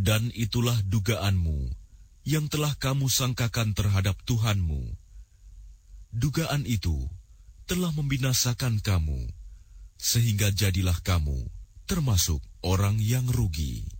Dan itulah dugaanmu yang telah kamu sangkakan terhadap Tuhanmu. Dugaan itu telah membinasakan kamu, sehingga jadilah kamu termasuk orang yang rugi.